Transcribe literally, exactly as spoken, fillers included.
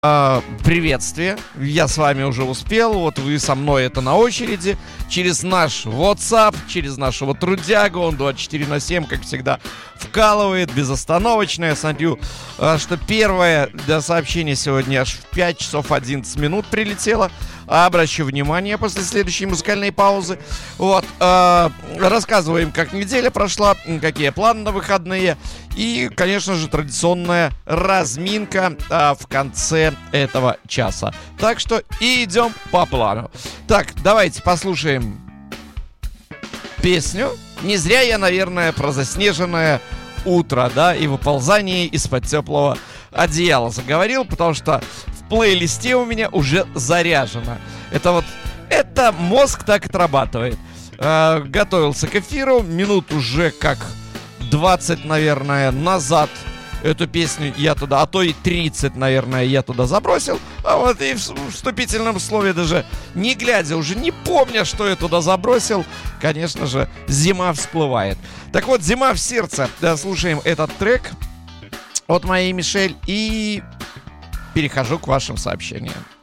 А, приветствие, я с вами уже успел, вот вы со мной, это на очереди, через наш WhatsApp, через нашего трудягу, он двадцать четыре на семь, как всегда, вкалывает безостановочно. Я смотрю, что первое для сообщения сегодня аж в пять часов одиннадцать минут прилетело. Обращу внимание после следующей музыкальной паузы. Вот, э, рассказываем, как неделя прошла, какие планы на выходные. И, конечно же, традиционная разминка э, в конце этого часа. Так что идем по плану. Так, давайте послушаем песню. Не зря я, наверное, про заснеженное утро, да, и выползание из-под теплого одеяла заговорил, потому что в плейлисте у меня уже заряжено. Это вот, это мозг так отрабатывает. Э, готовился к эфиру, минут уже как двадцать, наверное, назад эту песню я туда, а то и тридцать, наверное, я туда забросил. А вот и в вступительном слове, даже не глядя, уже не помня, что я туда забросил, конечно же, зима всплывает. Так вот, «Зима в сердце». Да, слушаем этот трек от моей Мишель и перехожу к вашим сообщениям.